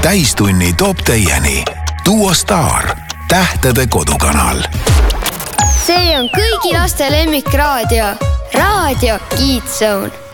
täistunni toob teieni Duo Star, tähtede kodukanal. See on kõigi laste lemmikraadio, Raadio Kids Zone.